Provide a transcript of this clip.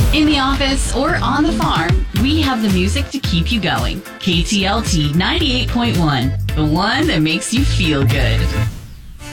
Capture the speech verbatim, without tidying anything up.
In the office or on the farm, we have the music to keep you going. K T L T ninety-eight point one, the one that makes you feel good.